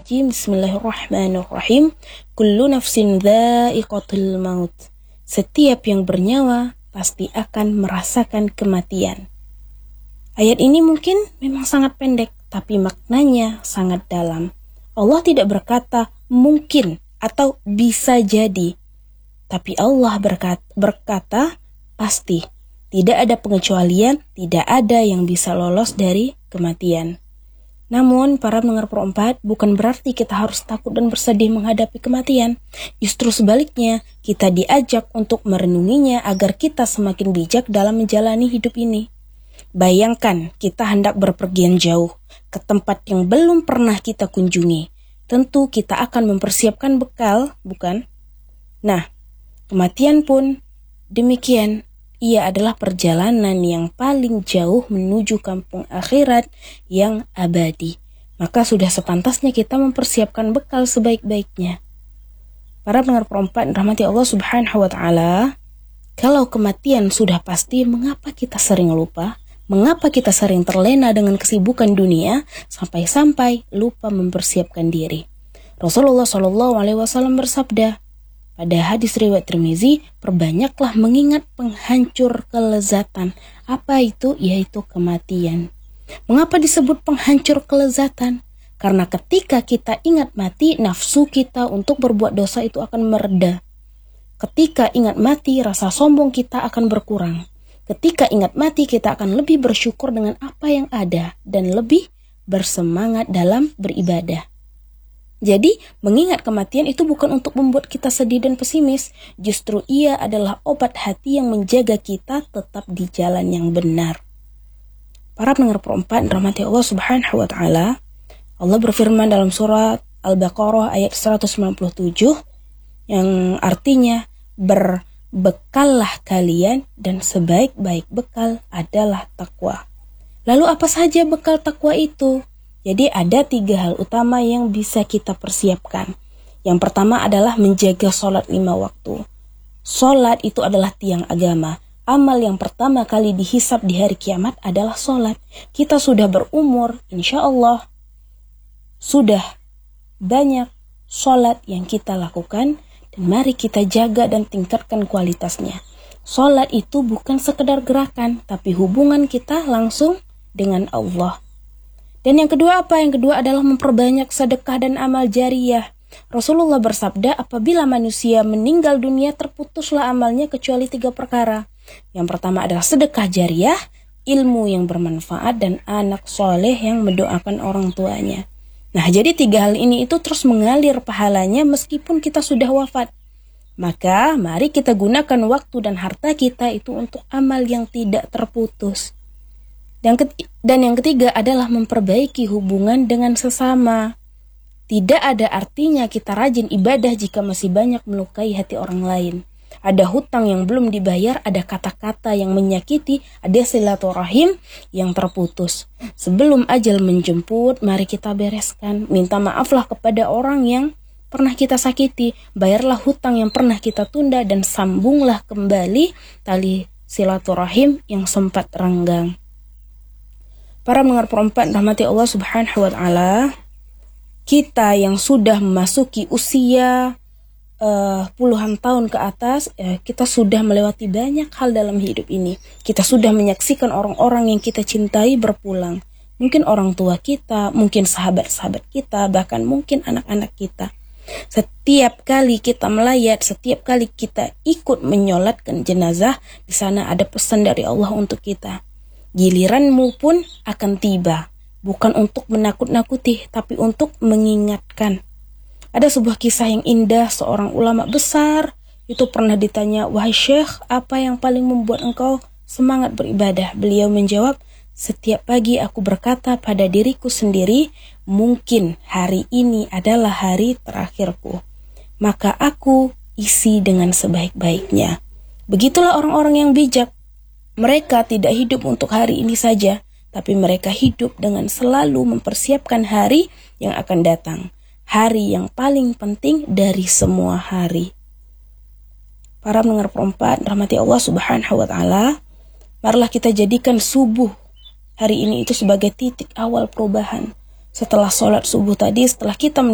Rajim. Bismillahirrahmanirrahim. Kullu nafsin dha'iqatul maut. Setiap yang bernyawa pasti akan merasakan kematian. Ayat ini mungkin memang sangat pendek, tapi maknanya sangat dalam. Allah tidak berkata mungkin atau bisa jadi, tapi Allah berkata pasti. Tidak ada pengecualian, tidak ada yang bisa lolos dari kematian. Namun, para pendengar Pro 4, bukan berarti kita harus takut dan bersedih menghadapi kematian. Justru sebaliknya, kita diajak untuk merenunginya agar kita semakin bijak dalam menjalani hidup ini. Bayangkan kita hendak berpergian jauh ke tempat yang belum pernah kita kunjungi. Tentu kita akan mempersiapkan bekal, bukan? Nah, kematian pun demikian. Ia adalah perjalanan yang paling jauh menuju kampung akhirat yang abadi. Maka sudah sepantasnya kita mempersiapkan bekal sebaik-baiknya. Para pendengar Pro 4 rahmati Allah Subhanahu wa taala, kalau kematian sudah pasti, mengapa kita sering lupa? Mengapa kita sering terlena dengan kesibukan dunia sampai-sampai lupa mempersiapkan diri? Rasulullah SAW bersabda, pada hadis riwayat Tirmizi, perbanyaklah mengingat penghancur kelezatan. Apa itu? Yaitu kematian. Mengapa disebut penghancur kelezatan? Karena ketika kita ingat mati, nafsu kita untuk berbuat dosa itu akan mereda. Ketika ingat mati, rasa sombong kita akan berkurang. Ketika ingat mati, kita akan lebih bersyukur dengan apa yang ada dan lebih bersemangat dalam beribadah. Jadi, mengingat kematian itu bukan untuk membuat kita sedih dan pesimis. Justru ia adalah obat hati yang menjaga kita tetap di jalan yang benar. Para pendengar Pro 4 rahmati Allah Subhanahu wa taala, Allah berfirman dalam surat Al-Baqarah ayat 197 yang artinya, berbekallah kalian dan sebaik-baik bekal adalah takwa. Lalu apa saja bekal takwa itu? Jadi ada 3 hal utama yang bisa kita persiapkan. Yang pertama adalah menjaga sholat 5 waktu. Sholat itu adalah tiang agama. Amal yang pertama kali dihisab di hari kiamat adalah sholat. Kita sudah berumur, insya Allah sudah banyak sholat yang kita lakukan, dan mari kita jaga dan tingkatkan kualitasnya. Sholat itu bukan sekedar gerakan, tapi hubungan kita langsung dengan Allah. Dan yang kedua apa? Yang kedua adalah memperbanyak sedekah dan amal jariyah. Rasulullah bersabda, apabila manusia meninggal dunia, terputuslah amalnya kecuali 3 perkara. Yang pertama adalah sedekah jariyah, ilmu yang bermanfaat, dan anak soleh yang mendoakan orang tuanya. Nah, jadi 3 hal ini itu terus mengalir pahalanya meskipun kita sudah wafat. Maka mari kita gunakan waktu dan harta kita itu untuk amal yang tidak terputus. Dan yang ketiga adalah memperbaiki hubungan dengan sesama. Tidak ada artinya kita rajin ibadah jika masih banyak melukai hati orang lain. Ada hutang yang belum dibayar, ada kata-kata yang menyakiti, ada silaturahim yang terputus. Sebelum ajal menjemput, mari kita bereskan. Minta maaflah kepada orang yang pernah kita sakiti. Bayarlah hutang yang pernah kita tunda dan sambunglah kembali tali silaturahim yang sempat renggang. Para pendengar Pro 4 rahmati Allah Subhanahu wa taala, kita yang sudah memasuki usia puluhan tahun ke atas, kita sudah melewati banyak hal dalam hidup ini. Kita sudah menyaksikan orang-orang yang kita cintai berpulang. Mungkin orang tua kita, mungkin sahabat-sahabat kita, bahkan mungkin anak-anak kita. Setiap kali kita melayat, setiap kali kita ikut menyolatkan jenazah, di sana ada pesan dari Allah untuk kita. Giliranmu pun akan tiba, bukan untuk menakut-nakuti, tapi untuk mengingatkan. Ada sebuah kisah yang indah, seorang ulama besar itu pernah ditanya, wahai syekh, apa yang paling membuat engkau semangat beribadah? Beliau menjawab, setiap pagi aku berkata pada diriku sendiri, mungkin hari ini adalah hari terakhirku, maka aku isi dengan sebaik-baiknya. Begitulah orang-orang yang bijak. Mereka tidak hidup untuk hari ini saja, tapi mereka hidup dengan selalu mempersiapkan hari yang akan datang. Hari yang paling penting dari semua hari. Para pendengar Pro 4, rahmati Allah Subhanahu wa taala, marilah kita jadikan subuh hari ini itu sebagai titik awal perubahan. Setelah sholat subuh tadi, setelah kita